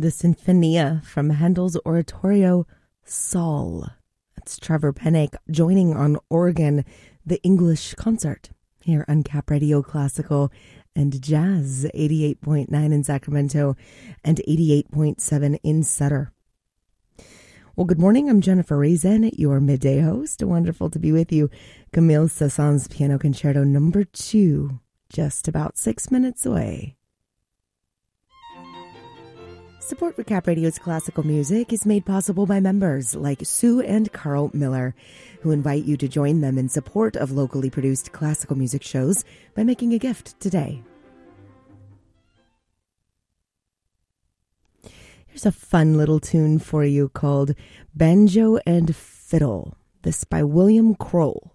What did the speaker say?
the Sinfonia from Handel's oratorio Saul. That's Trevor Pennick joining on organ, the English concert here on Cap Radio Classical and Jazz, 88.9 in Sacramento and 88.7 in Sutter. Well, good morning. I'm Jennifer Reason, your midday host. Wonderful to be with you. Camille Saint-Saëns Piano Concerto number 2, just about 6 minutes away. Support for Cap Radio's classical music is made possible by members like Sue and Carl Miller, who invite you to join them in support of locally produced classical music shows by making a gift today. Here's a fun little tune for you called Banjo and Fiddle. This by William Kroll.